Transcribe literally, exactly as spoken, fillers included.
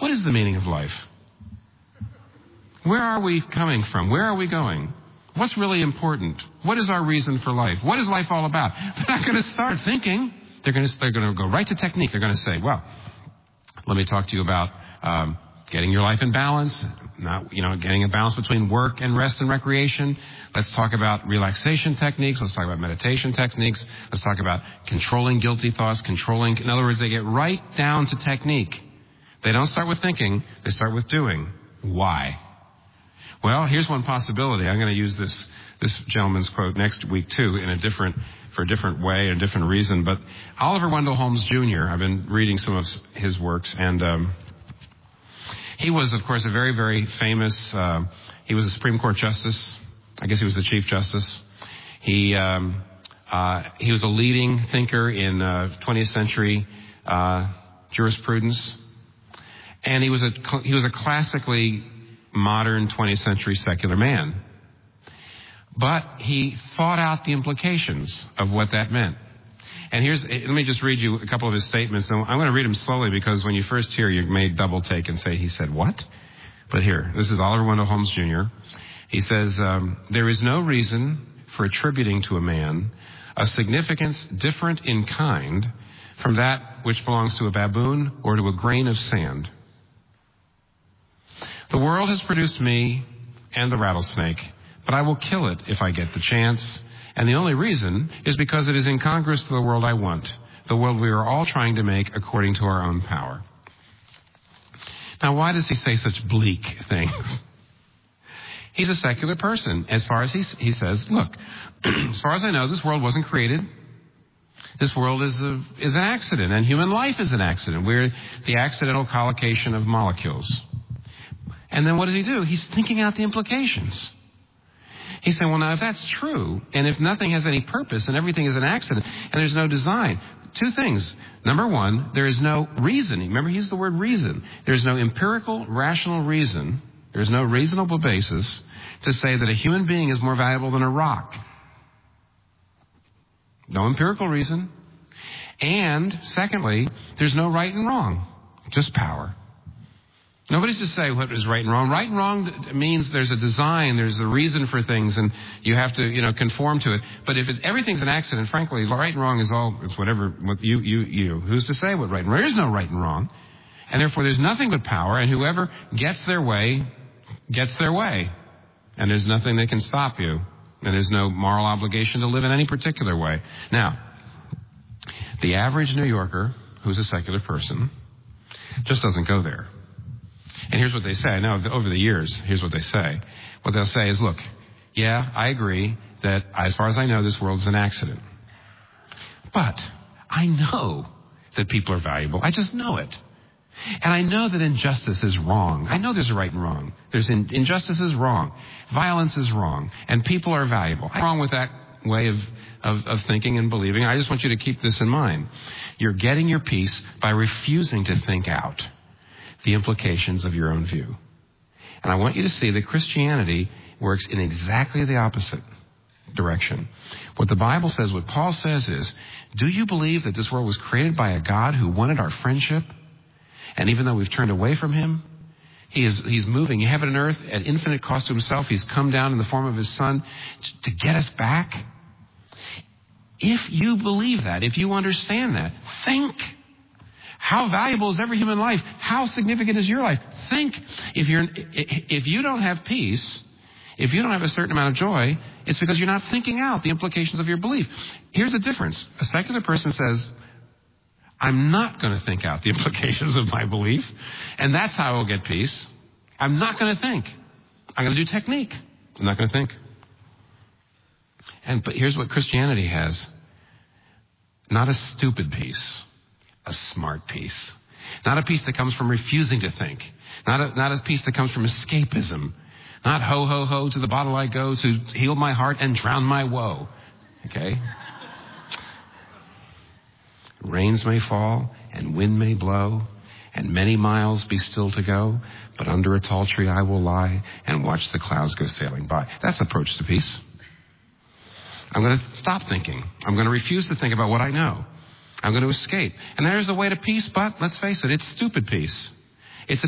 What is the meaning of life? Where are we coming from? Where are we going? What's really important? What is our reason for life? What is life all about? They're not going to start thinking. They're going to, they're going to go right to technique. They're going to say, well, let me talk to you about um, getting your life in balance, not, you know, getting a balance between work and rest and recreation. Let's talk about relaxation techniques. Let's talk about meditation techniques. Let's talk about controlling guilty thoughts, controlling. In other words, they get right down to technique. They don't start with thinking. They start with doing. Why? Well, here's one possibility. I'm going to use this this gentleman's quote next week, too, in a different, for a different way, a different reason. But Oliver Wendell Holmes Junior, I've been reading some of his works, and um, he was, of course, a very, very famous, uh, he was a Supreme Court justice. I guess he was the Chief Justice. He um, uh, he was a leading thinker in uh, twentieth century uh, jurisprudence. And he was a he was a classically modern twentieth century secular man. But he thought out the implications of what that meant. And here's, let me just read you a couple of his statements. And I'm going to read them slowly because when you first hear, you may double take and say, he said what? But here, this is Oliver Wendell Holmes Junior He says, um, there is no reason for attributing to a man a significance different in kind from that which belongs to a baboon or to a grain of sand. The world has produced me and the rattlesnake, but I will kill it if I get the chance. And the only reason is because it is incongruous to the world I want, the world we are all trying to make according to our own power. Now, why does he say such bleak things? He's a secular person. As far as he, he says, look, as far as I know, this world wasn't created. This world is a, is an accident, and human life is an accident. We're the accidental collocation of molecules. And then what does he do? He's thinking out the implications. He's saying, well, now, if that's true, and if nothing has any purpose and everything is an accident and there's no design, two things. Number one, there is no reason. Remember, he used the word reason. There's no empirical, rational reason. There's no reasonable basis to say that a human being is more valuable than a rock. No empirical reason. And secondly, there's no right and wrong, just power. Nobody's to say what is right and wrong. Right and wrong means there's a design, there's a reason for things, and you have to, you know, conform to it. But if it's, everything's an accident, frankly, right and wrong is all, it's whatever, what you, you, you. Who's to say what right and wrong? There is no right and wrong. And therefore there's nothing but power, and whoever gets their way, gets their way. And there's nothing that can stop you. And there's no moral obligation to live in any particular way. Now, the average New Yorker who's a secular person just doesn't go there. And here's what they say. I know over the years, here's what they say. What they'll say is, look, yeah, I agree that as far as I know, this world is an accident. But I know that people are valuable. I just know it. And I know that injustice is wrong. I know there's a right and wrong. There's in, injustice is wrong. Violence is wrong. And people are valuable. I'm wrong with that way of, of, of thinking and believing. I just want you to keep this in mind. You're getting your peace by refusing to think out the implications of your own view. And I want you to see that Christianity works in exactly the opposite direction. What the Bible says, what Paul says is, do you believe that this world was created by a God who wanted our friendship? And even though we've turned away from him, he is, he's moving heaven and earth at infinite cost to himself. He's come down in the form of his son to, to get us back. If you believe that, if you understand that, think. How valuable is every human life? How significant is your life? Think. If you're, if you don't have peace, if you don't have a certain amount of joy, it's because you're not thinking out the implications of your belief. Here's the difference. A secular person says, I'm not going to think out the implications of my belief, and that's how I will get peace. I'm not going to think. I'm going to do technique. I'm not going to think. And but here's what Christianity has. Not a stupid peace. A smart peace. Not a peace that comes from refusing to think. Not a, not a peace that comes from escapism. Not ho, ho, ho, to the bottle I go to heal my heart and drown my woe. Okay? Rains may fall and wind may blow and many miles be still to go, but under a tall tree I will lie and watch the clouds go sailing by. That's the approach to peace. I'm going to stop thinking. I'm going to refuse to think about what I know. I'm going to escape. And there's a way to peace, but let's face it, it's stupid peace.